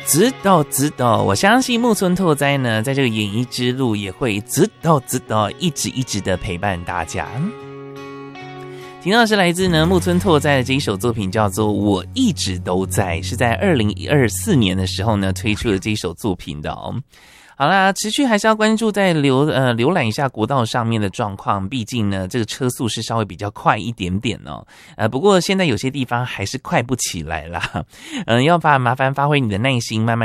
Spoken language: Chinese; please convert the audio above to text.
知道，我相信木村拓哉呢，在这个演艺之路也会知道，一直的陪伴大家。听到的是来自呢木村拓哉的这一首作品，叫做《我一直都在》，是在2024年的时候呢推出的这一首作品的哦。好啦，持续还是要关注在浏览一下国道上面的状况，毕竟呢这个车速是稍微比较快一点点哦。不过现在有些地方还是快不起来啦。要麻烦发挥你的耐心，慢慢